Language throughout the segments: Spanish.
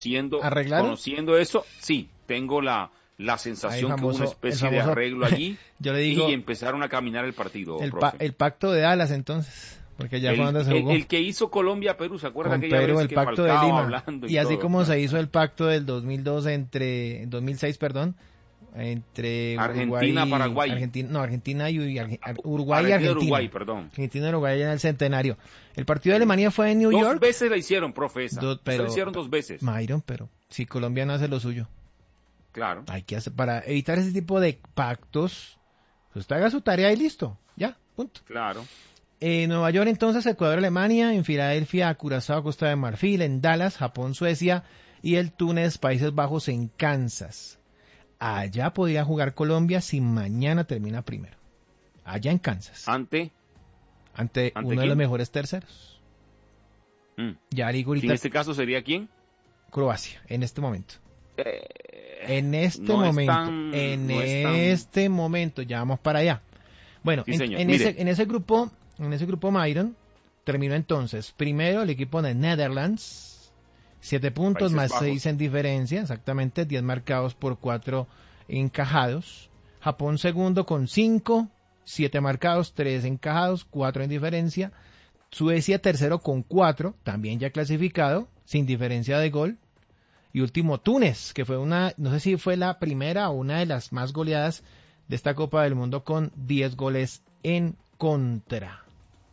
conociendo eso, sí, tengo la sensación que hubo una especie de arreglo allí yo le digo, y empezaron a caminar el partido, el pacto de Dallas, entonces, porque ya fue donde se jugó. El que hizo Colombia-Perú, ¿se acuerda Con aquella Perú, vez el que pacto de Falcao Lima, hablando y así todo, como claro. se hizo el pacto del 2006, perdón, entre Argentina, Paraguay. Argentina y Uruguay Argentina, y Argentina. Uruguay, perdón. Argentina y Uruguay en el centenario. El partido de Alemania fue en New York. 2 veces la hicieron, profesa. Pero la hicieron 2 veces. Myron, pero si Colombia no hace lo suyo. Claro. Hay que hacer, para evitar ese tipo de pactos, pues usted haga su tarea y listo. Ya, punto. Claro. Nueva York, entonces, Ecuador, Alemania, en Filadelfia, Curazao, Costa de Marfil, en Dallas, Japón, Suecia, y el Túnez, Países Bajos, en Kansas. Allá podría jugar Colombia si mañana termina primero. Allá en Kansas. ¿Ante uno quién? de los mejores terceros. Ya digo ahorita. ¿En este caso sería quién? Croacia, en este momento. En este momento, ya vamos para allá. Bueno, sí, en ese grupo, Myron, terminó entonces primero el equipo de Netherlands, 7 puntos Países más Bajos. 6 en diferencia, exactamente, 10 marcados por 4 encajados. Japón segundo con 5, 7 marcados, 3 encajados, 4 en diferencia. Suecia tercero con 4, también ya clasificado, sin diferencia de gol. Y último, Túnez, que fue no sé si fue la primera o una de las más goleadas de esta Copa del Mundo con 10 goles en contra.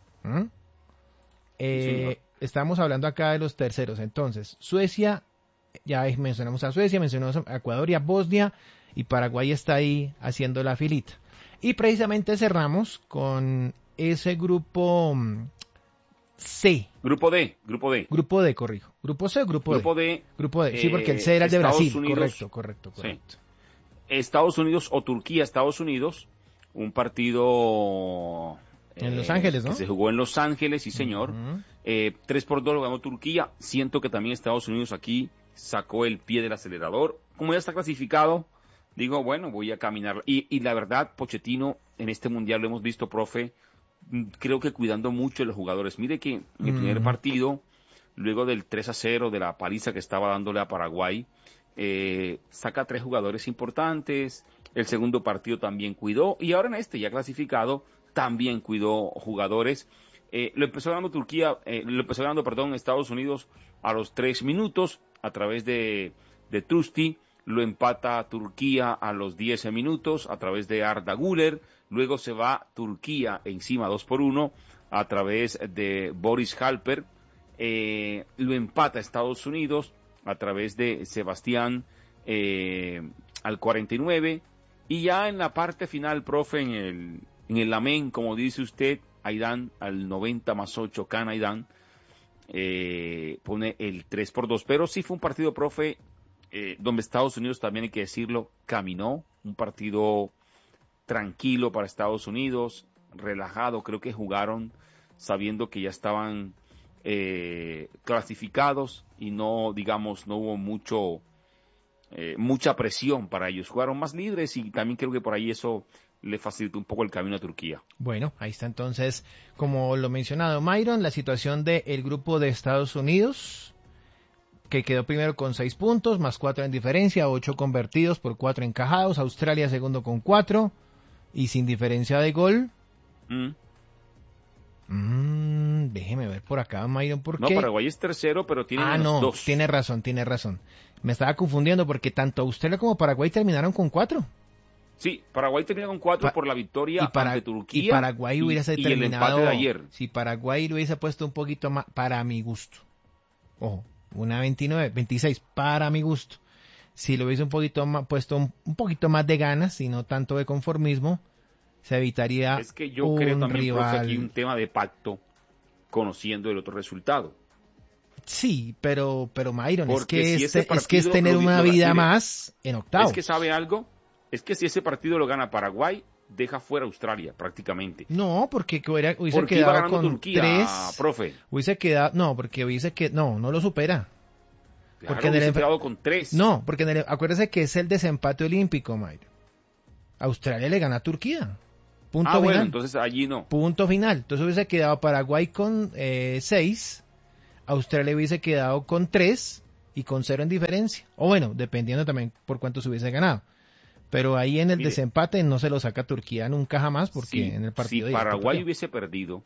Estamos hablando acá de los terceros. Entonces, Suecia, ya mencionamos a Suecia, mencionamos a Ecuador y a Bosnia, y Paraguay está ahí haciendo la filita. Y precisamente cerramos con ese grupo C. Grupo D. Grupo D, corrijo. Grupo C o grupo D. Grupo D, sí, porque el C era el de Estados Brasil. Unidos, Correcto. Sí. Estados Unidos o Turquía, Estados Unidos, un partido en Los Ángeles, ¿no? Que se jugó en Los Ángeles, sí señor. 3-2 lo ganó Turquía. Siento que también Estados Unidos aquí sacó el pie del acelerador. Como ya está clasificado, digo, bueno, voy a caminar. Y la verdad, Pochettino, en este mundial lo hemos visto, profe, creo que cuidando mucho a los jugadores. Mire que en el primer partido, luego del 3-0, de la paliza que estaba dándole a Paraguay, saca 3 jugadores importantes. El segundo partido también cuidó, y ahora en este ya clasificado también cuidó jugadores. Lo empezó ganando Estados Unidos a los 3 minutos a través de Trusty. Lo empata Turquía a los 10 minutos a través de Arda Güler. Luego se va Turquía encima 2-1 a través de Boris Halper. Lo empata Estados Unidos a través de Sebastián al 49. Y ya en la parte final, profe, en el amén, como dice usted, Aidán al 90+8, Can Aidán pone el 3-2. Pero sí fue un partido, profe, donde Estados Unidos, también hay que decirlo, caminó. Un partido tranquilo para Estados Unidos, relajado. Creo que jugaron sabiendo que ya estaban clasificados y no hubo mucha presión para ellos. Jugaron más libres y también creo que por ahí eso le facilitó un poco el camino a Turquía. Bueno, ahí está entonces, como lo mencionado Myron, la situación del grupo de Estados Unidos, que quedó primero con 6 puntos, más 4 en diferencia, 8 convertidos por 4 encajados. Australia segundo con 4 y sin diferencia de gol. Déjeme ver por acá, Myron, ¿por qué? No, Paraguay es tercero, pero tiene menos 2. Tiene razón. Me estaba confundiendo porque tanto Australia como Paraguay terminaron con 4. Sí, Paraguay terminó con 4 por la victoria ante Turquía. Y Paraguay hubiese terminado. Y el empate de ayer. Si Paraguay lo hubiese puesto un poquito más, para mi gusto. Ojo, una 26, para mi gusto. Si lo hubiese puesto un poquito más de ganas y no tanto de conformismo, se evitaría Es que yo creo también, rival. profe, aquí un tema de pacto, conociendo el otro resultado. Sí, pero Myron, Porque es que es tener una vida más en octavos. Es que ¿sabe algo? Es que si ese partido lo gana Paraguay, deja fuera Australia prácticamente. No, porque hubiese porque iba quedado ganando con Turquía, 3. profe. No lo supera. Claro, porque hubiese quedado con 3. No, porque acuérdese que es el desempate olímpico, Myron. Australia le gana a Turquía. Punto final. Bueno, entonces allí no. Punto final. Entonces hubiese quedado Paraguay con 6, Australia hubiese quedado con 3 y con 0 en diferencia. O bueno, dependiendo también por cuánto se hubiese ganado. Pero ahí en el desempate no se lo saca Turquía nunca jamás, porque en el partido... Si Paraguay hubiese perdido,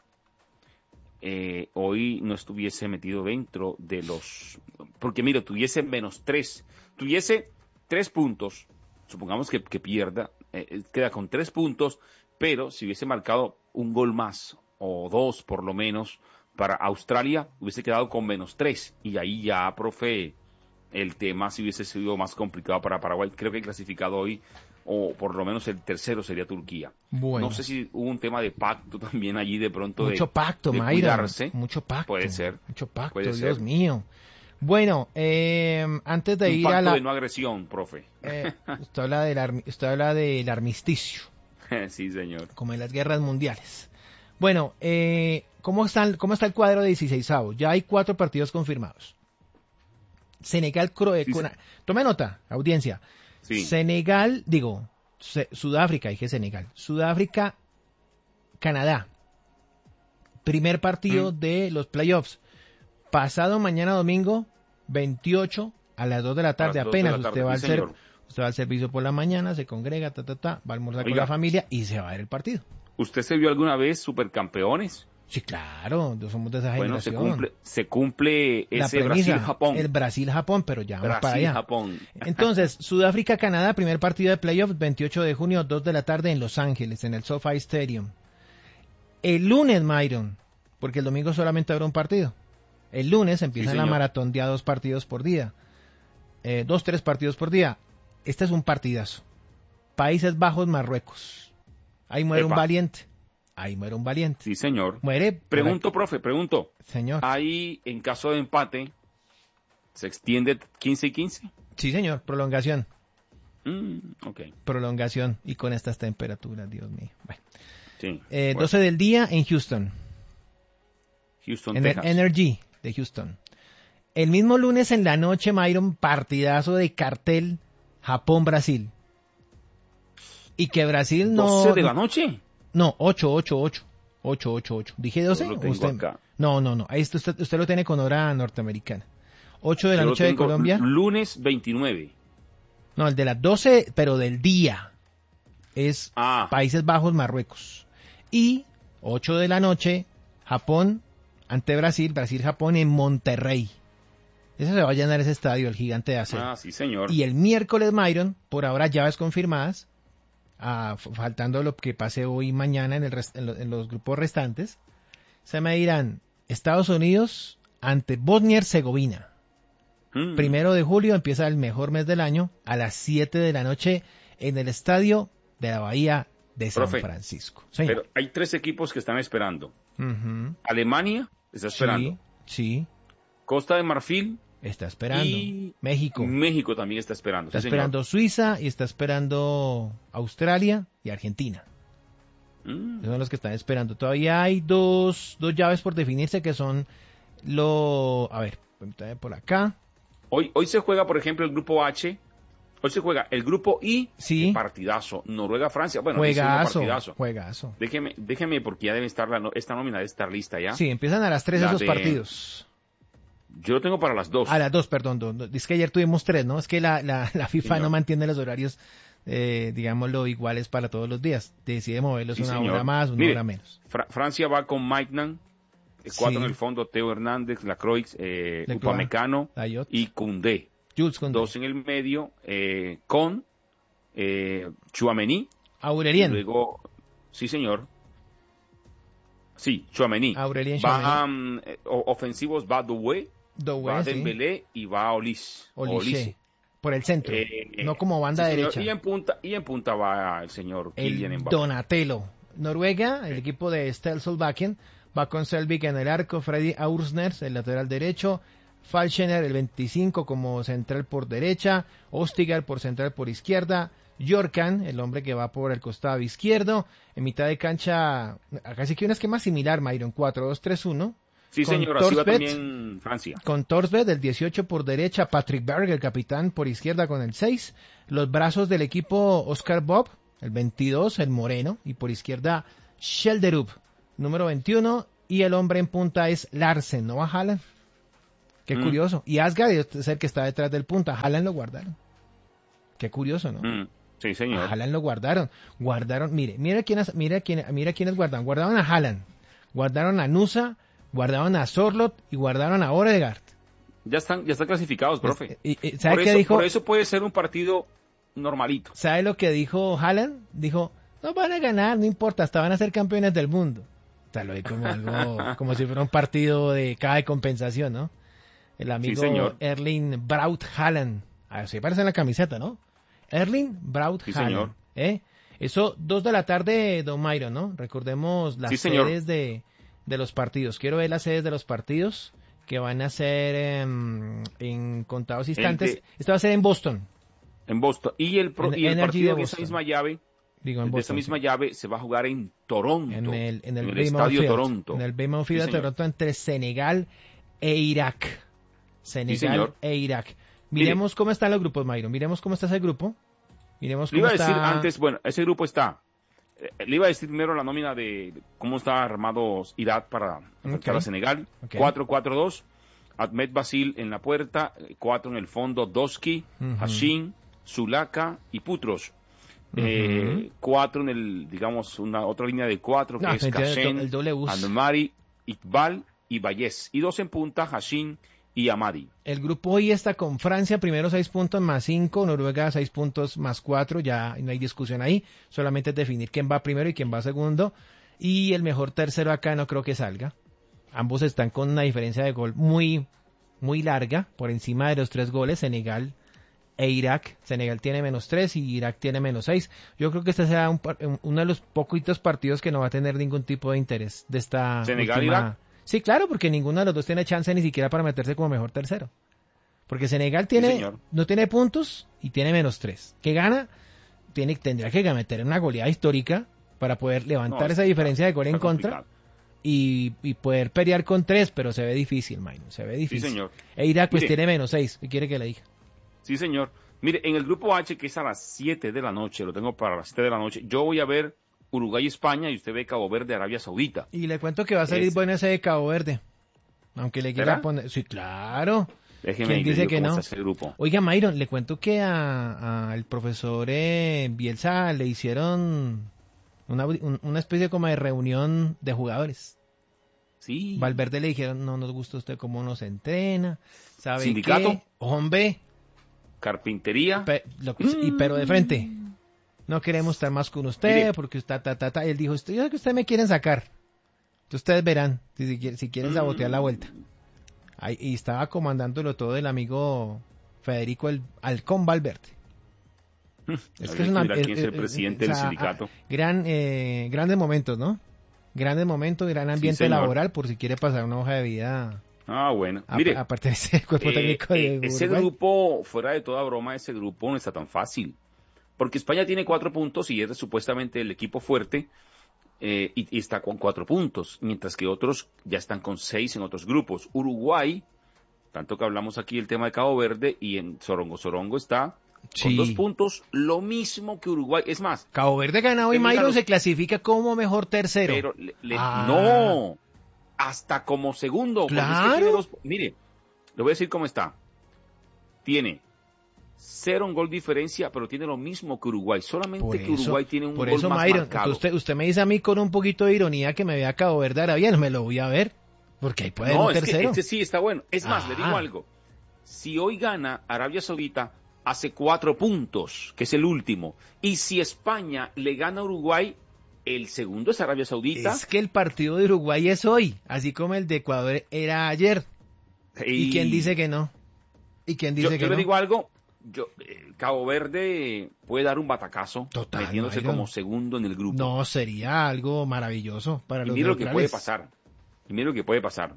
hoy no estuviese metido dentro de los... Porque mira, tuviese -3, tuviese 3 puntos, supongamos que pierda, queda con 3 puntos, pero si hubiese marcado un gol más, o 2 por lo menos, para Australia, hubiese quedado con -3, y ahí ya, profe, el tema si hubiese sido más complicado para Paraguay. Creo que clasificado hoy, o por lo menos el tercero sería Turquía. Bueno. No sé si hubo un tema de pacto también allí de pronto. Mucho pacto, de Mayra. Cuidarse. Mucho pacto. Puede ser. Mucho pacto, puede Dios ser. mío. Bueno, antes de un ir pacto a la... de no agresión, profe. Usted habla del armisticio. Sí, señor. Como en las guerras mundiales. Bueno, ¿cómo está el cuadro de 16avos? Ya hay 4 partidos confirmados. Senegal, tome nota, audiencia. Sí. Senegal, Sudáfrica, dije Senegal. Sudáfrica, Canadá. Primer partido de los playoffs. Pasado mañana domingo, 28 a las 2 de la tarde. Apenas usted va al servicio por la mañana, se congrega, va a almorzar con la familia y se va a ver el partido. ¿Usted se vio alguna vez Supercampeones? Sí, claro, somos de esa generación. Bueno, se cumple ese Brasil-Japón. El Brasil-Japón, pero ya vamos para allá. Brasil-Japón. Entonces, Sudáfrica-Canadá, primer partido de playoff, 28 de junio, 2 de la tarde en Los Ángeles, en el SoFi Stadium. El lunes, Myron, porque el domingo solamente habrá un partido. El lunes empieza la maratón de a 2 partidos por día. 3 partidos por día. Este es un partidazo. Países Bajos, Marruecos. Ahí muere un valiente. Sí, señor. Muere. Profe. Señor. Ahí, en caso de empate, ¿se extiende 15 y 15? Sí, señor. Prolongación. Okay. Prolongación. Y con estas temperaturas, Dios mío. Bueno. Sí, 12 del día en Houston. En Texas. El Energy de Houston. El mismo lunes en la noche, Myron, partidazo de cartel Japón-Brasil. Y que Brasil no... ¿12 de la noche? No, 8. ¿Dije 12? Acá. No. Ahí usted lo tiene con hora norteamericana. 8 de la noche de Colombia. Lunes 29. No, el de las 12, pero del día. Es Países Bajos, Marruecos. Y 8 de la noche, Japón ante Brasil, Brasil-Japón en Monterrey. Eso se va a llenar ese estadio, el Gigante de Acero. Sí, señor. Y el miércoles, Myron, por ahora llaves confirmadas, faltando lo que pase hoy y mañana en los grupos restantes, se me dirán Estados Unidos ante Bosnia-Herzegovina. 1 de julio empieza el mejor mes del año a las 7 de la noche en el estadio de la Bahía de San Francisco. Señor. Pero hay 3 equipos que están esperando. Alemania está esperando. Sí. Costa de Marfil está esperando. Y México también está esperando. Está esperando Suiza y está esperando Australia y Argentina. Esos son los que están esperando. Todavía hay dos llaves por definirse que son a ver, permítame por acá. Hoy se juega, por ejemplo, el grupo H. Hoy se juega el grupo I. Sí. Partidazo. Noruega-Francia. Bueno, juegazo. Déjeme porque ya debe estar esta nómina debe estar lista ya. Sí, empiezan a las 3 esos partidos. Yo lo tengo para las 2. A las 2, perdón. Es que ayer tuvimos 3, ¿no? Es que la FIFA no mantiene los horarios, digámoslo, iguales para todos los días. Decide moverlos una hora más, una hora menos. Francia va con Maignan, 4 en el fondo, Teo Hernández, Lacroix, Upamecano y Koundé. 2 en el medio, con Tchouaméni. Aurelien. Y luego, sí, señor. Sí, Tchouaméni. Aurelien Tchouaméni. Ofensivos va Doué, va Dembélé y va Olise. Por el centro, no como banda derecha. Y en punta va el señor Kylian Mbappé. Donatello. Noruega, el equipo de Ståle Solbakken, va con Selvik en el arco, Freddy Aursnes, el lateral derecho, Falchener, el 25, como central por derecha, Ostigar por central por izquierda, Yorkan, el hombre que va por el costado izquierdo, en mitad de cancha, casi que un esquema similar, Myron, 4-2-3-1. Sí, señor, así va también Francia. Con Torsved, el 18 por derecha, Patrick Berg, el capitán, por izquierda con el 6. Los brazos del equipo, Oscar Bob, el 22, el moreno, y por izquierda, Schelderup, número 21, y el hombre en punta es Larsen, ¿no va Haaland? Qué curioso. Y Asgard es el que está detrás del punta. Haaland lo guardaron. Qué curioso, ¿no? Sí, señor. A Haaland lo guardaron. Mira quiénes guardaron. Guardaron a Haaland, guardaron a Nusa, guardaron a Sorloth y guardaron a Odegaard. Ya están clasificados, profe. ¿Sabe qué dijo? Por eso puede ser un partido normalito. ¿Sabe lo que dijo Haaland? Dijo, no van a ganar, no importa, hasta van a ser campeones del mundo. O sea, lo vi como algo, como si fuera un partido de compensación, ¿no? El amigo Erling Braut Haaland. Así parece en la camiseta, ¿no? Erling Braut Haaland. Eso, 2 de la tarde, don Mayro, ¿no? Recordemos las sedes de los partidos. Quiero ver las sedes de los partidos que van a ser en contados instantes. Esto va a ser en Boston. En Boston. Y el partido de esa misma llave, esa misma llave se va a jugar en Toronto. En el Estadio Toronto. En el BMO Field de Toronto, entre Senegal e Irak. Senegal e Irak. Miremos cómo están los grupos, Mayro. Miremos cómo está ese grupo. Miremos cómo está. Le iba a decir antes, bueno, ese grupo está. Le iba a decir primero la nómina de cómo está armado Irak para enfrentar a Senegal. 4-4-2. Ahmed Basil en la puerta. 4 en el fondo. Doski, Hashim, Zulaka y Putros. 4 en el, digamos, otra línea de 4 que es Kashen, Anmari, Iqbal y Bayez. Y 2 en punta, Hashim y Amadi. El grupo hoy está con Francia, primero 6 puntos más 5, Noruega 6 puntos más 4, ya no hay discusión ahí, solamente es definir quién va primero y quién va segundo, y el mejor tercero acá no creo que salga. Ambos están con una diferencia de gol muy, muy larga, por encima de los 3 goles, Senegal e Irak. Senegal tiene -3 y Irak tiene -6. Yo creo que este será uno de los poquitos partidos que no va a tener ningún tipo de interés de esta Senegal-Irak. Sí, claro, porque ninguno de los dos tiene chance ni siquiera para meterse como mejor tercero. Porque Senegal no tiene puntos y tiene -3. ¿Qué gana? Tendría que meter una goleada histórica para poder levantar esa diferencia de gol en contra y poder pelear con 3, pero se ve difícil, Maino, se ve difícil. Sí, señor. E Irak pues tiene -6, ¿qué quiere que le diga? Sí, señor. Mire, en el grupo H, que es a las 7 de la noche, lo tengo para las 7 de la noche, yo voy a ver Uruguay y España y usted ve Cabo Verde, Arabia Saudita. Y le cuento que va a salir bueno ese de Cabo Verde. Aunque le quiera poner... Sí, claro. Déjeme ¿Quién dice que no? Ese grupo. Oiga, Mayron, le cuento que al profesor Bielsa le hicieron una especie como de reunión de jugadores. Sí. Valverde le dijeron, no nos gusta usted cómo nos entrena. ¿Sabe ¿Sindicato? qué? Hombre. Carpintería. Pero de frente. No queremos estar más con usted porque usted Y él dijo, yo sé que ustedes me quieren sacar. Ustedes verán si quieren sabotear la vuelta. Y estaba comandándolo todo el amigo Federico Halcón Valverde. Es que quién es el presidente del sindicato. Grandes momentos, ¿no? Grandes momentos, gran ambiente laboral por si quiere pasar una hoja de vida. Bueno. Mire, aparte de ese cuerpo técnico de ese grupo, fuera de toda broma, ese grupo no está tan fácil. Porque España tiene 4 puntos y es supuestamente el equipo fuerte y está con 4 puntos, mientras que otros ya están con 6 en otros grupos. Uruguay, tanto que hablamos aquí del tema de Cabo Verde, y en Sorongo está con 2 puntos, lo mismo que Uruguay. Es más, Cabo Verde ganado y Mayron se clasifica como mejor tercero. Pero no, hasta como segundo. Claro. Es que mire, le voy a decir cómo está. Tiene 0 en gol diferencia, pero tiene lo mismo que Uruguay. Solamente que Uruguay tiene un gol más marcado. Usted me dice a mí con un poquito de ironía que me vea Cabo Verde Arabia, no me lo voy a ver, porque ahí puede haber un tercero. Este sí está bueno. Es más, le digo algo. Si hoy gana Arabia Saudita, hace 4 puntos, que es el último. Y si España le gana a Uruguay, el segundo es Arabia Saudita. Es que el partido de Uruguay es hoy, así como el de Ecuador era ayer. ¿Y quién dice que no? ¿Y quién dice que no? Yo le digo algo. Cabo Verde puede dar un batacazo metiéndose como segundo en el grupo. No, sería algo maravilloso para los mira lo que puede pasar. Y mira lo que puede pasar.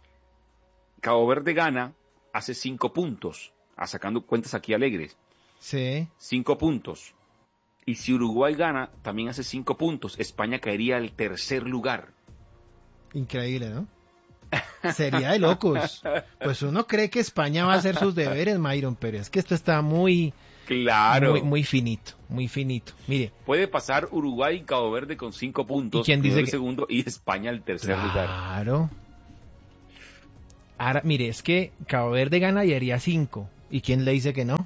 Cabo Verde gana, hace 5 puntos, sacando cuentas aquí alegres. Sí. 5 puntos. Y si Uruguay gana, también hace 5 puntos. España caería al tercer lugar. Increíble, ¿no? Sería de locos. Pues uno cree que España va a hacer sus deberes, Mayron, pero es que esto está muy finito, muy finito. Mire, puede pasar Uruguay y Cabo Verde con 5 puntos. ¿Y quién dice el segundo y España al tercer lugar? Claro. Ahora, mire, es que Cabo Verde gana y haría 5. ¿Y quién le dice que no?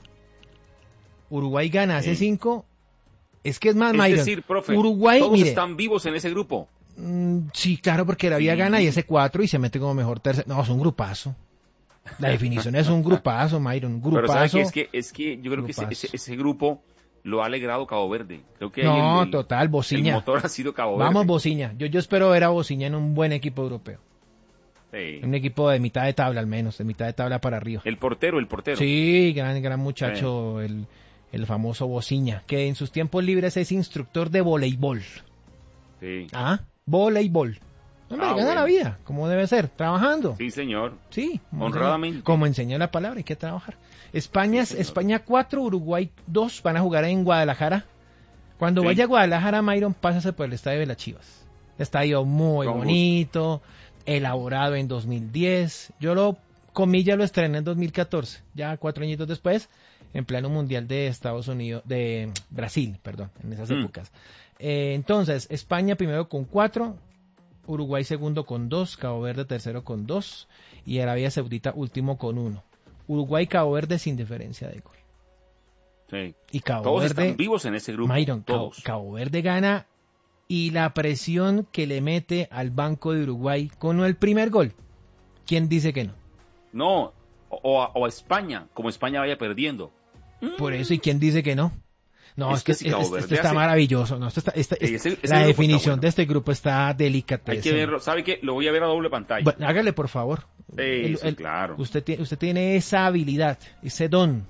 Uruguay gana, hace 5. Es que es más, Mayron. Es decir, profe, Uruguay, todos mire, están vivos en ese grupo. Sí, claro, porque la Vía gana y ese 4 y se mete como mejor tercero. No, es un grupazo. La definición es un grupazo, Mayron, un grupazo. Pero ¿sabe qué? Es que yo creo que ese grupo lo ha alegrado Cabo Verde. Creo que no, total, Bociña. El motor ha sido Cabo Verde. Vamos, Bociña. Yo espero ver a Bociña en un buen equipo europeo. Sí. Un equipo de mitad de tabla al menos, de mitad de tabla para arriba. El portero. Sí, gran muchacho, el famoso Bociña, que en sus tiempos libres es instructor de voleibol. Sí. Voleibol. Hombre, gana la vida, como debe ser, trabajando. Sí, señor. Sí, honradamente. Como enseña la palabra, hay que trabajar. España 4, Uruguay 2, van a jugar en Guadalajara. Cuando vaya a Guadalajara, Mayron, pásase por el estadio de las Chivas. Estadio muy bonito, elaborado en 2010. Yo comilla lo estrené en 2014, ya 4 añitos después, en pleno mundial de Estados Unidos, de Brasil, perdón, en esas épocas. Entonces, España primero con 4, Uruguay segundo con 2, Cabo Verde tercero con 2 y Arabia Saudita último con 1. Uruguay y Cabo Verde sin diferencia de gol. Sí. Y Cabo todos Verde, están vivos en ese grupo. Mayron, todos. Cabo Verde gana y la presión que le mete al banco de Uruguay con el primer gol. ¿Quién dice que no? No, o a España, como España vaya perdiendo. Por eso, ¿y quién dice que no? No, es que si Cabo Verde esto está maravilloso. No, la definición de este grupo está delicada. Hay que verlo. ¿Sabe qué? Lo voy a ver a doble pantalla. Bueno, hágale, por favor. Sí, claro. Usted tiene esa habilidad, ese don.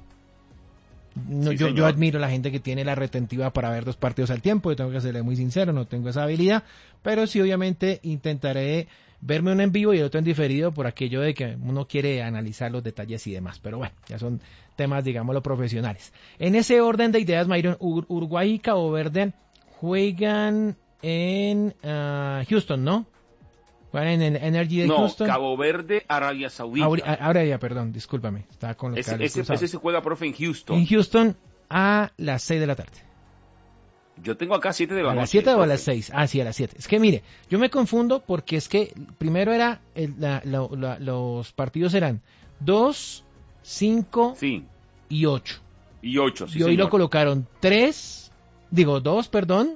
No, sí, yo admiro a la gente que tiene la retentiva para ver 2 partidos al tiempo. Yo tengo que serle muy sincero, no tengo esa habilidad. Pero sí, obviamente, intentaré verme uno en vivo y el otro en diferido por aquello de que uno quiere analizar los detalles y demás. Pero bueno, ya son temas, digámoslo, profesionales. En ese orden de ideas, Mayron, Uruguay y Cabo Verde juegan en Houston, ¿no? Juegan en Energy de Houston. No, Cabo Verde, Arabia Saudita. Arabia, perdón, discúlpame. Estaba con los cables cruzados. Ese se juega, profe, en Houston. En Houston a las 6 de la tarde. Yo tengo acá 7 de la noche. ¿A las 7 o a las 6? Ah, sí, a las 7. Es que mire, yo me confundo porque es que primero era los partidos eran 2, 5 y 8. Y 8, sí, y hoy señor. lo colocaron 2, perdón,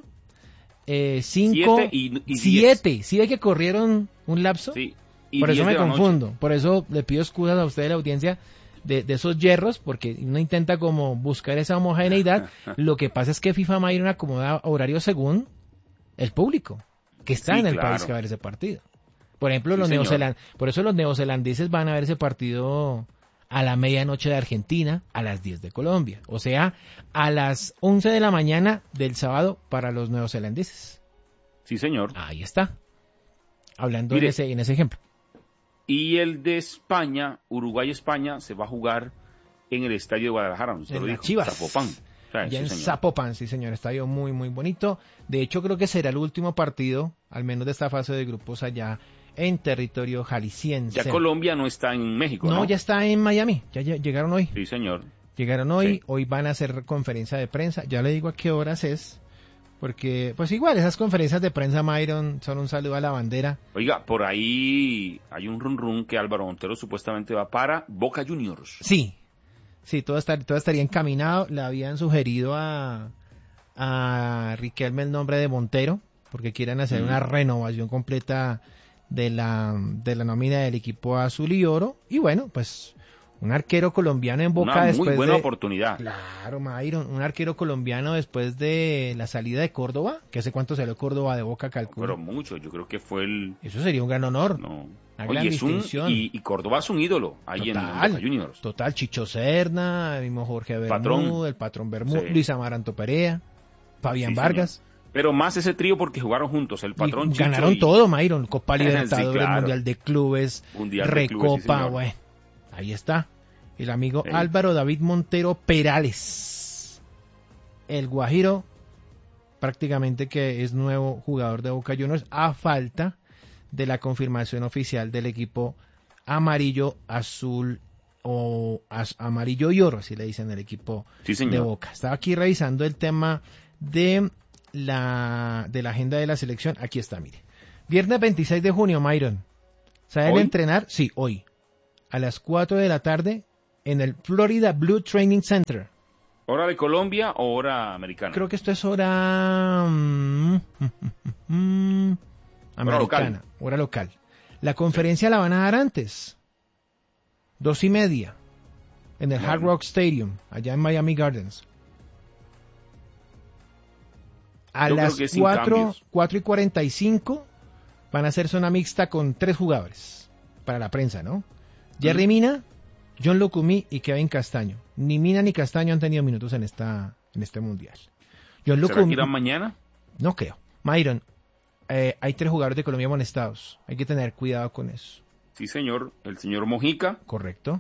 5 y 7. ¿Sí ve que corrieron un lapso? Sí. Por eso me confundo. Por eso le pido excusas a usted de la audiencia de esos hierros, porque uno intenta como buscar esa homogeneidad. Lo que pasa es que FIFA Mayron acomoda horarios según el público que está en el país que va a ver ese partido. Por ejemplo, por eso los neozelandeses van a ver ese partido a la medianoche de Argentina, a las 10 de Colombia. O sea, a las 11 de la mañana del sábado para los neozelandeses. Sí, señor. Ahí está. Hablando en ese ejemplo. Y el de España, Uruguay-España, se va a jugar en el estadio de Guadalajara. En las Chivas. Zapopan. Ya en Zapopan, sí señor. Estadio muy, muy bonito. De hecho, creo que será el último partido, al menos de esta fase de grupos allá en territorio jalisciense. Ya Colombia no está en México, ¿no? No, ya está en Miami. Ya llegaron hoy. Sí, señor. Llegaron hoy. Hoy van a hacer conferencia de prensa. Ya le digo a qué horas es. Porque, pues igual, esas conferencias de prensa, Mayron, son un saludo a la bandera. Oiga, por ahí hay un run que Álvaro Montero supuestamente va para Boca Juniors. Sí, todo estaría encaminado. Le habían sugerido a Riquelme el nombre de Montero, porque quieren hacer una renovación completa de la nómina del equipo azul y oro. Y bueno, pues un arquero colombiano en Boca una después muy buena oportunidad. Claro, Mayron, un arquero colombiano después de la salida de Córdoba, que hace cuánto salió Córdoba de Boca, calculo. Pero mucho, yo creo que fue Eso sería un gran honor. No. Una gran distinción. Y Córdoba es un ídolo ahí en Boca Juniors. Total, Chicho Serna, el mismo Jorge Bermúdez, el Patrón Bermúdez, Luis Amaranto Perea, Fabián Vargas. Señor. Pero más ese trío porque jugaron juntos, el Patrón, Chicho ganaron todo, Mayron, Copa Libertadores, Mundial de Clubes, Recopa, bueno, ahí está. El amigo Álvaro David Montero Perales, el Guajiro, prácticamente que es nuevo jugador de Boca Juniors, a falta de la confirmación oficial del equipo amarillo, azul o amarillo y oro, así le dicen el equipo de Boca. Estaba aquí revisando el tema de la agenda de la selección. Aquí está, mire. Viernes 26 de junio, Mayron. ¿Saben entrenar? Sí, hoy. a las 4 de la tarde en el Florida Blue Training Center. ¿Hora de Colombia o hora americana? Creo que esto es hora americana, hora local. La conferencia la van a dar antes, 2:30, en el Hard Rock Stadium, allá en Miami Gardens. A las 4:45 van a hacer zona mixta con 3 jugadores para la prensa, ¿no? Jerry Mina, John Lucumí y Kevin Castaño. Ni Mina ni Castaño han tenido minutos en este mundial. John Lucumí, ¿Será que irán mañana? No creo. Myron, hay 3 jugadores de Colombia amonestados. Hay que tener cuidado con eso. Sí, señor. El señor Mojica. Correcto.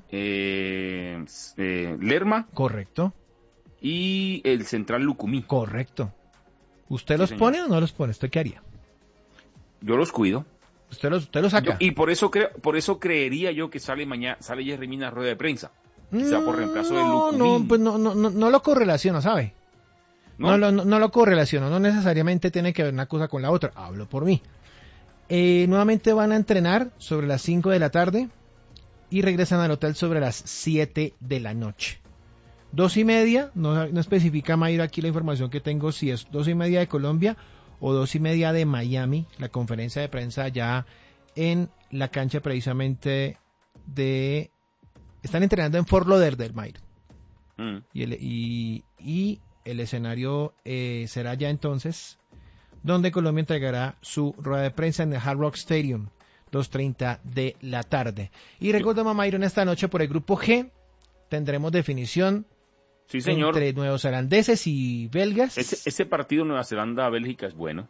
Lerma. Correcto. Y el central Lucumí. Correcto. ¿Usted Sí, los señor. pone o no los pone? ¿Usted qué haría? Yo los cuido. ¿Usted los saca? Y por eso creería yo que sale Jerry Mina a rueda de prensa. Quizá por reemplazo de Lucumí. No lo correlaciono, ¿sabe? No lo correlaciono. No necesariamente tiene que ver una cosa con la otra. Hablo por mí. Nuevamente van a entrenar sobre las 5 de la tarde y regresan al hotel sobre las 7 de la noche. 2:30, no especifica Mayra aquí la información que tengo, si es 2:30 de Colombia o 2:30 de Miami, la conferencia de prensa ya en la cancha precisamente están entrenando en Fort Lauderdale, Mayra. Y el escenario será ya entonces donde Colombia entregará su rueda de prensa en el Hard Rock Stadium, 2:30 de la tarde. Y recordemos, Mayron, esta noche por el grupo G tendremos definición, sí, señor, entre neozelandeses y belgas. Ese partido Nueva Zelanda-Bélgica es bueno.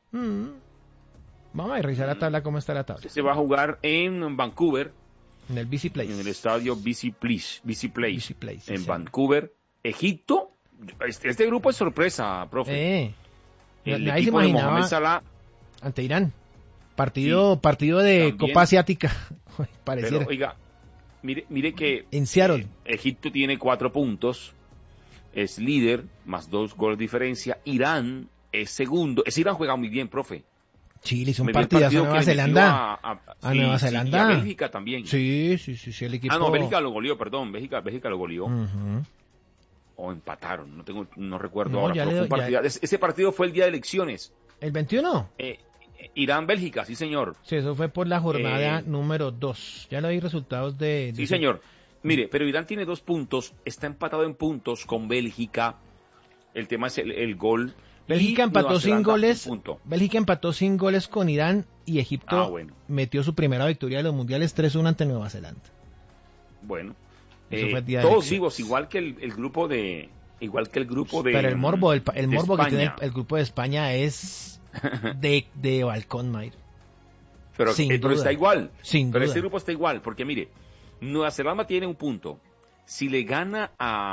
Vamos a revisar la tabla, cómo está la tabla. Se va a jugar en Vancouver, en el BC Place. en el estadio BC Place, en sí. Vancouver. Egipto, este grupo es sorpresa, profe. El Nadie se equipo de imaginaba Mohamed Salah ante Irán. Partido de también. Copa Asiática. Pareciera. Pero, oiga, mire que en Seattle. Egipto tiene 4 puntos, es líder, más 2 goles de diferencia. Irán es segundo. Ese Irán juega muy bien, profe. Chile hizo un partidazo a Nueva Zelanda. A Nueva Zelanda. Y a Bélgica también. Sí, el equipo. No, Bélgica lo goleó, perdón. Bélgica lo goleó. Uh-huh. O empataron, no recuerdo No, ahora. Pero ese partido fue el día de elecciones. ¿El 21? Irán-Bélgica, sí, señor. Sí, eso fue por la jornada número 2. Ya lo hay resultados de sí, señor. Mire, pero Irán tiene 2 puntos, está empatado en puntos con Bélgica. El tema es el gol. Bélgica empató sin goles. Bélgica empató sin goles con Irán y Egipto metió su primera victoria de los mundiales 3-1 ante Nueva Zelanda. Bueno, todos vivos, igual que el grupo de pero el morbo que tiene el grupo de España es de balcón, Mayr. Pero está igual. Sin pero duda. este grupo está igual, porque mire, Nueva Zelanda tiene un punto. Si le gana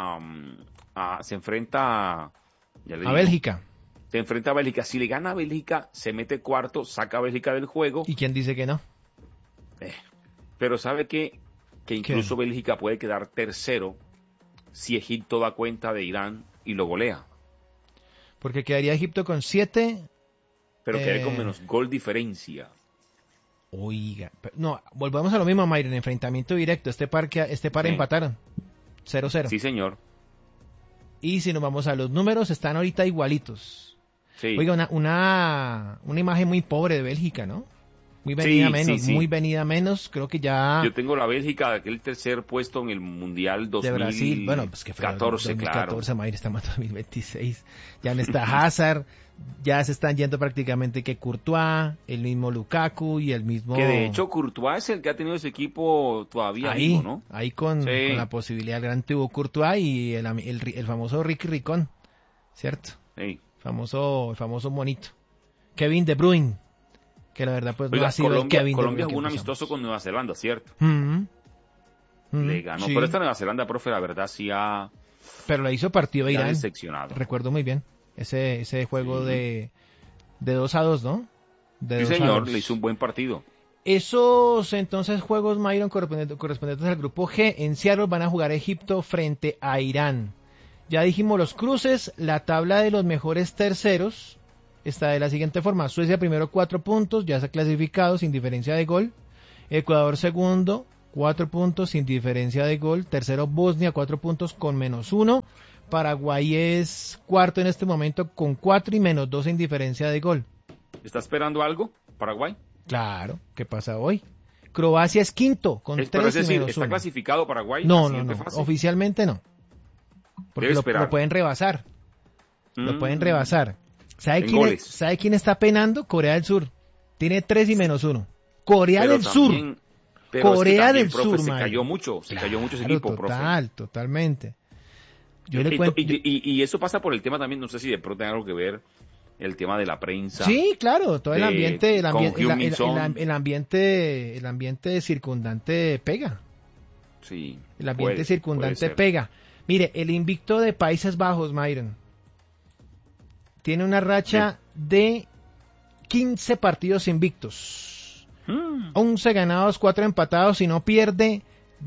se enfrenta a Bélgica. Se enfrenta a Bélgica. Si le gana a Bélgica, se mete cuarto, saca a Bélgica del juego. ¿Y quién dice que no? Pero sabe que incluso Bélgica puede quedar tercero si Egipto da cuenta de Irán y lo golea. Porque quedaría Egipto con 7. Pero quedaría con menos gol diferencia. Oiga, no, volvamos a lo mismo, Mayra, en enfrentamiento directo. Este par empataron 0-0. Sí, señor. Y si nos vamos a los números, están ahorita igualitos. Sí. Oiga, una imagen muy pobre de Bélgica, ¿no? Muy venida muy venida menos, creo que ya... Yo tengo la Bélgica, aquel tercer puesto en el Mundial 2014, de Brasil, bueno, pues que fue 2014, claro. Mayra, estamos en 2026, ya no está Hazard, ya se están yendo prácticamente que Courtois, el mismo Lukaku y el mismo... Que de hecho Courtois es el que ha tenido ese equipo todavía ahí, vivo, ¿no? Ahí con la posibilidad del gran tuvo Courtois y el famoso Ricky Ricón, ¿cierto? Sí. El famoso monito. Kevin De Bruyne, que la verdad pues no ha sido Colombia, el Kevin De Bruyne. Colombia jugó un amistoso con Nueva Zelanda, ¿cierto? Le ganó, sí. Pero esta Nueva Zelanda, profe, la verdad sí ha... Pero le hizo partido a Irán. Recuerdo muy bien. Ese juego de 2-2, ¿no? Sí, señor, le hizo un buen partido. Esos entonces juegos, Myron, correspondientes al grupo G, en Seattle van a jugar Egipto frente a Irán. Ya dijimos los cruces, la tabla de los mejores terceros está de la siguiente forma. Suecia primero 4 puntos, ya se ha clasificado sin diferencia de gol. Ecuador segundo 4 puntos sin diferencia de gol. Tercero Bosnia, 4 puntos con -1. Paraguay es cuarto en este momento con 4 y -2 en diferencia de gol. ¿Está esperando algo Paraguay? Claro, ¿qué pasa hoy? Croacia es quinto con 3 es decir, y -1. ¿está clasificado Paraguay? No, oficialmente no. Porque lo pueden rebasar. Lo pueden rebasar. ¿Sabe quién está penando? Corea del Sur. Tiene 3 y -1. Corea del Sur. Corea del Sur, se cayó mucho ese equipo, profe. Totalmente. Yo le cuento. Y eso pasa por el tema también, no sé si de pronto tiene algo que ver el tema de la prensa. Sí, claro, todo el ambiente circundante pega. Sí. El ambiente circundante pega. Mire, el invicto de Países Bajos, Myron, tiene una racha de 15 partidos invictos. 11 ganados, 4 empatados y no pierde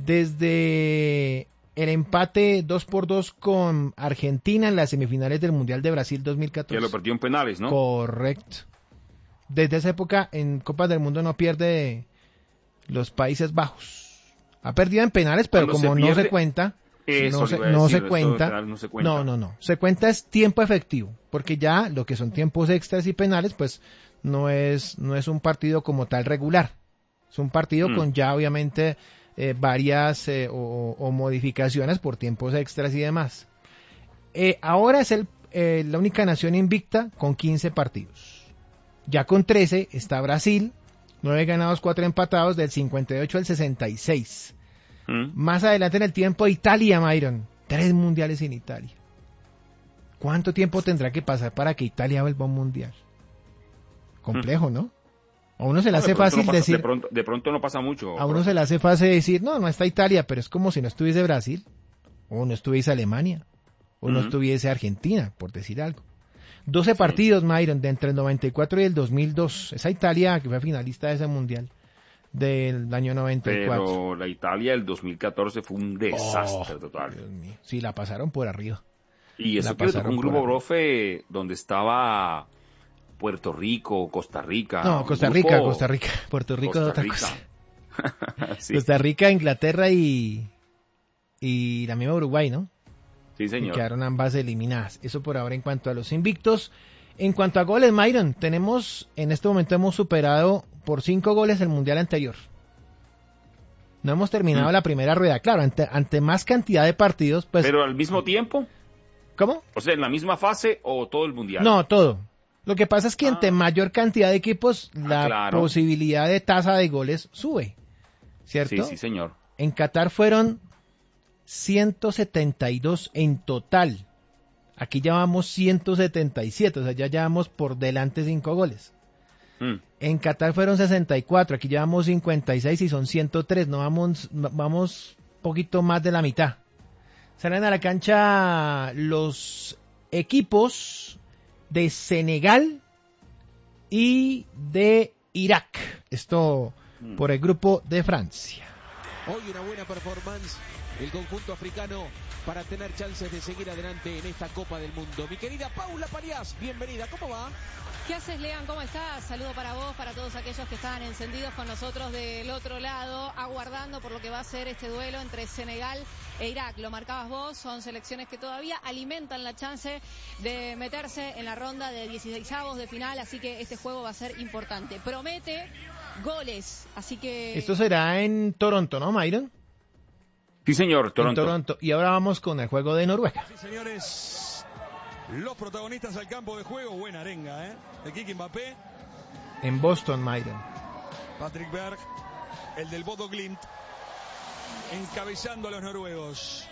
desde el empate 2-2 con Argentina en las semifinales del Mundial de Brasil 2014. Que lo perdió en penales, ¿no? Correcto. Desde esa época en Copas del Mundo no pierde los Países Bajos. Ha perdido en penales, pero como no se cuenta... No se cuenta. No. Se cuenta es tiempo efectivo, porque ya lo que son tiempos extras y penales, pues no es un partido como tal regular. Es un partido con ya obviamente varias o modificaciones por tiempos extras y demás. Ahora es la única nación invicta con 15 partidos. Ya con 13 está Brasil, 9 ganados, 4 empatados, del 58 al 66. Más adelante en el tiempo Italia, Myron, 3 mundiales en Italia. ¿Cuánto tiempo tendrá que pasar para que Italia vuelva a un mundial? Complejo, ¿no? A uno se le hace fácil decir... De pronto no pasa mucho. A uno se le hace fácil decir, no está Italia, pero es como si no estuviese Brasil, o no estuviese Alemania, o no estuviese Argentina, por decir algo. 12 partidos, Myron, de entre el 94 y el 2002. Esa Italia que fue finalista de ese mundial del año 94. Pero la Italia del 2014 fue un desastre total. Dios mío. Sí, la pasaron por arriba. Y eso que tocó un grupo, profe, donde estaba Puerto Rico, Costa Rica. No, Costa Rica. Puerto Rico es otra cosa. Sí. Costa Rica, Inglaterra y la misma Uruguay, ¿no? Sí, señor. Y quedaron ambas eliminadas. Eso por ahora en cuanto a los invictos. En cuanto a goles, Myron, en este momento hemos superado por 5 goles el mundial anterior. No hemos terminado la primera rueda, claro, ante más cantidad de partidos, pues... ¿Pero al mismo tiempo? ¿Cómo? O sea, ¿en la misma fase o todo el mundial? No, todo. Lo que pasa es que ante mayor cantidad de equipos, la posibilidad de tasa de goles sube, ¿cierto? Sí, señor. En Qatar fueron 172 en total. Aquí ya vamos 177, o sea, ya llevamos por delante 5 goles. En Qatar fueron 64, aquí llevamos 56 y son 103, no vamos poquito más de la mitad. Salen a la cancha los equipos de Senegal y de Irak. Esto por el grupo de Francia. Hoy una buena performance el conjunto africano para tener chances de seguir adelante en esta Copa del Mundo. Mi querida Paula Parias, bienvenida, ¿cómo va? ¿Qué haces, Lean? ¿Cómo estás? Saludo para vos, para todos aquellos que están encendidos con nosotros del otro lado, aguardando por lo que va a ser este duelo entre Senegal e Irak. Lo marcabas vos, son selecciones que todavía alimentan la chance de meterse en la ronda de 16avos de final, así que este juego va a ser importante. Promete goles, así que... Esto será en Toronto, ¿no, Myron? Sí, señor, Toronto. En Toronto. Y ahora vamos con el juego de Noruega. Sí, señores, los protagonistas al campo de juego. Buena arenga, de Kiki Mbappé. En Boston, Myron. Patrick Berg, el del Bodo Glimt, encabezando a los noruegos.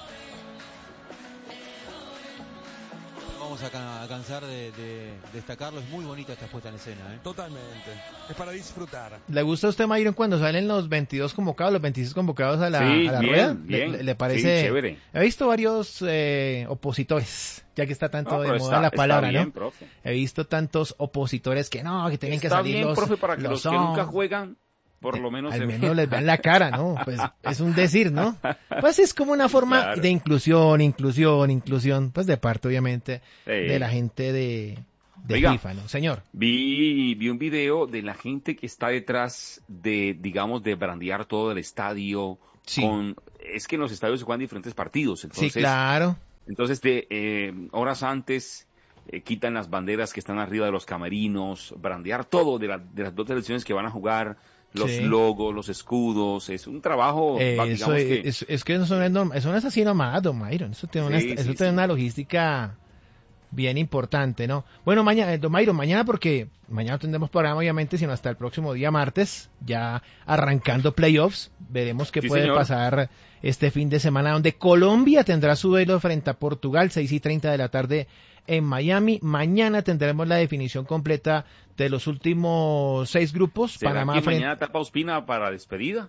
Vamos a cansar de destacarlo. Es muy bonita esta puesta en escena. Totalmente. Es para disfrutar. ¿Le gusta a usted, Myron, cuando salen los 22 convocados, los 26 convocados a la rueda? Bien. ¿Le parece? Sí, chévere. He visto varios opositores, ya que está tanto de moda la palabra, está bien, ¿no? Profe. He visto tantos opositores que tienen que salir bien, los... profe, para que los que nunca juegan, por lo menos... Al menos les vean la cara, ¿no? Pues es un decir, ¿no? Pues es como una forma de inclusión, pues de parte, obviamente, de la gente de de Oiga, FIFA, ¿no? Señor. Vi un video de la gente que está detrás de, digamos, de brandear todo el estadio. Sí. Es que en los estadios se juegan diferentes partidos. Entonces, Sí, claro. Entonces, horas antes quitan las banderas que están arriba de los camerinos, brandear todo de las dos selecciones que van a jugar, los Sí. logos, los escudos. Es un trabajo, digamos que... Es que eso no es así nomás, don Myron. Eso tiene, Sí, sí, tiene sí. una logística bien importante, ¿no? Bueno, mañana, don Myron, mañana porque mañana no tendremos programa obviamente, sino hasta el próximo día martes, ya arrancando playoffs, veremos qué Sí, puede señor. pasar este fin de semana, donde Colombia tendrá su duelo frente a Portugal, 6:30 de la tarde en Miami. Mañana tendremos la definición completa de los últimos 6 grupos. ¿Será Panamá que frente... mañana tapa Ospina para despedida?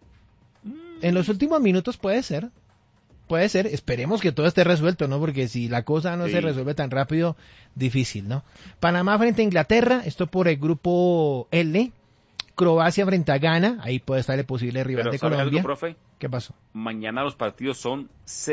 En los últimos minutos puede ser. Puede ser, esperemos que todo esté resuelto, ¿no? Porque si la cosa no Sí. se resuelve tan rápido, difícil, ¿no? Panamá frente a Inglaterra, esto por el grupo L. Croacia frente a Ghana, ahí puede estar el posible rival Pero de ¿sabe Colombia. algo, profe? ¿Qué pasó? Mañana los partidos son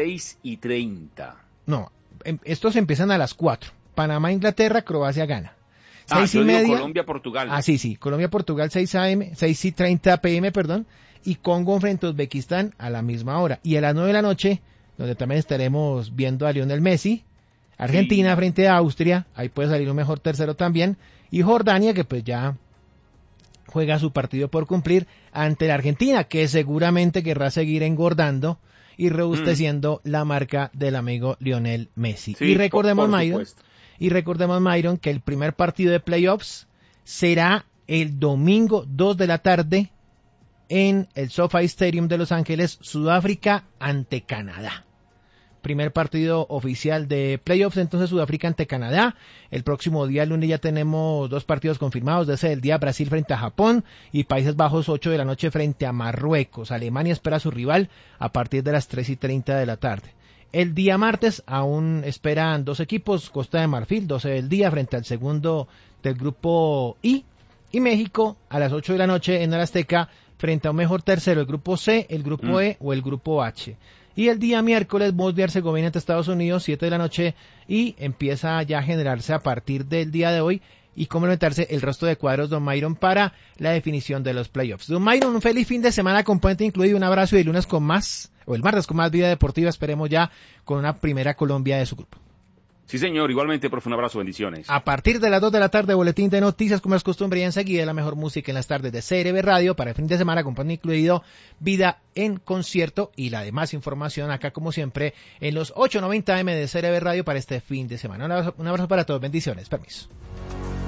6:30. No, estos empiezan a las 4. Panamá, Inglaterra, Croacia, Ghana. 6:30. Colombia-Portugal. Ah, sí. Colombia-Portugal 6 a.m., 6:30 p.m., perdón. Y Congo frente a Uzbekistán a la misma hora. Y a las 9 de la noche, donde también estaremos viendo a Lionel Messi. Argentina Sí. frente a Austria, ahí puede salir un mejor tercero también. Y Jordania, que pues ya juega su partido por cumplir ante la Argentina, que seguramente querrá seguir engordando y robusteciendo la marca del amigo Lionel Messi. Sí, Y recordemos, por Myron, supuesto. que el primer partido de playoffs será el domingo 2 de la tarde en el SoFi Stadium de Los Ángeles, Sudáfrica ante Canadá. Primer partido oficial de playoffs, entonces Sudáfrica ante Canadá. El próximo día, lunes, ya tenemos 2 partidos confirmados. Desde el día Brasil frente a Japón y Países Bajos 8 de la noche frente a Marruecos. Alemania espera a su rival a partir de las 3:30 de la tarde. El día martes aún esperan 2 equipos, Costa de Marfil, 12 del día frente al segundo del grupo I. Y México a las 8 de la noche en el Azteca frente a un mejor tercero, el grupo C, el grupo E o el grupo H. Y el día miércoles, Bosnia y Herzegovina ante Estados Unidos, 7 de la noche, y empieza ya a generarse a partir del día de hoy y complementarse el resto de cuadros, don Myron, para la definición de los playoffs. Don Myron, un feliz fin de semana con puente incluido, un abrazo y el lunes con más, o el martes con más vida deportiva, esperemos ya con una primera Colombia de su grupo. Sí, señor. Igualmente, profe, un abrazo, bendiciones. A partir de las 2 de la tarde, boletín de noticias, como es costumbre, y enseguida la mejor música en las tardes de CRB Radio para el fin de semana, con pan incluido, vida en concierto y la demás información acá, como siempre, en los 8:90 AM de CRB Radio para este fin de semana. Un abrazo para todos, bendiciones, permiso.